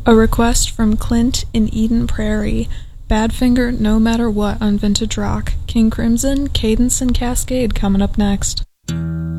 A request from Clint in Eden Prairie. Badfinger No Matter What on Vintage Rock. King Crimson, Cadence and Cascade coming up next.